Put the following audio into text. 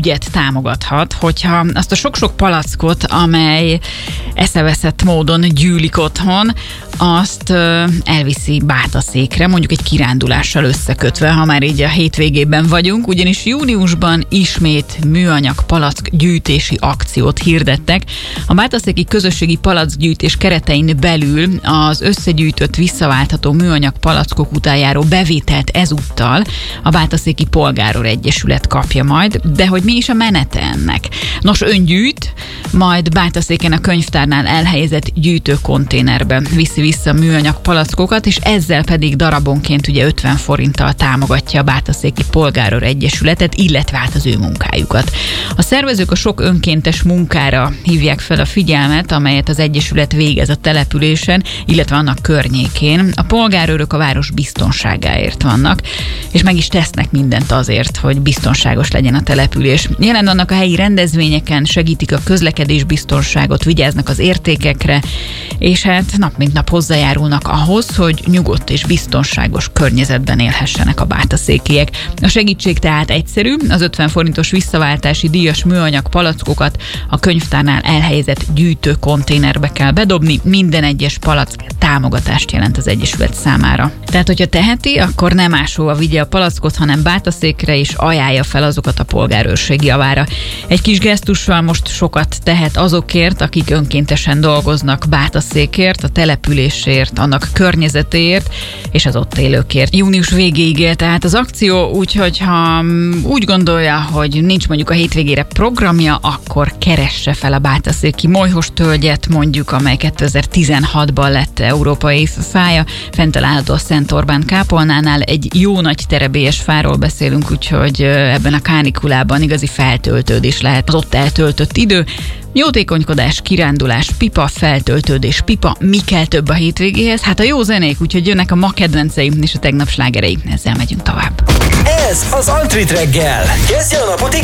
ügyet támogathat, hogyha azt a sok-sok palackot, amely eszeveszett módon gyűlik otthon, azt elviszi bátaszékre, mondjuk egy kirándulással összekötve, ha már így a hétvégében vagyunk, ugyanis júniusban ismét műanyag palack gyűjtési akciót hirdettek. A bátaszéki közösségi palackgyűjtés keretein belül az összegyűjtött visszaváltható műanyag palackok után járó bevételt ezúttal a Bátaszéki Polgárőr Egyesület kapja majd, de hogy mi is a menete ennek? Nos, ön gyűjt, majd Bátaszéken a könyvtárnál elhelyezett gyűjtőkonténerbe viszi vissza műanyag palackokat, és ezzel pedig darabonként ugye 50 forinttal támogatja a Bátaszéki Polgárőr Egyesületet, illetve hát az ő munkájukat. A szervezők a sok önkéntes munkára hívják fel a figyelmet, amelyet az Egyesület végez a településen, illetve annak környékén. A polgárőrök a város biztonságáért vannak, és meg is tesznek mindent azért, hogy biztonságos legyen a település. Jelen vannak a helyi rendezvényeken, segítik a közlekedés biztonságot, vigyáznak az értékekre, és hát nap mint nap hozzájárulnak ahhoz, hogy nyugodt és biztonságos környezetben élhessenek a bátaszékiek. A segítség tehát egyszerű, az 50 forintos visszaváltási díjas műanyag palackokat a könyvtárnál elhelyezett gyűjtőkonténerbe kell bedobni, minden egyes palack támogatást jelent az Egyesület számára. Tehát, hogyha teheti, akkor nem máshova vigye a palackot, hanem Bátaszékre, és ajánlja fel azokat a polgárőrség javára. Egy kis gesztussal most sokat tehet azokért, akik önkéntesen dolgoznak Bátaszékért, a településért, annak környezetéért, és az ott élőkért. Június végéig él tehát az akció, úgyhogy ha úgy gondolja, hogy nincs mondjuk a hétvégére programja, akkor keresse fel a bátaszéki molyhos tölgyet, mondjuk, amely 2016-ban lett európai évfája, fent található a Szent Orbán kápolnánál. Egy jó nagy terebélyes fáról beszélünk, úgyhogy ebben a kánikulában igazi feltöltődés lehet az ott eltöltött idő. Jótékonykodás, kirándulás, pipa, feltöltődés, pipa, mi kell több a hétvégéhez? Hát a jó zenék, úgyhogy jönnek a ma kedvenceim és a tegnap slágerei. Ezzel megyünk tovább. Ez az Antrit reggel. Kezdje a napot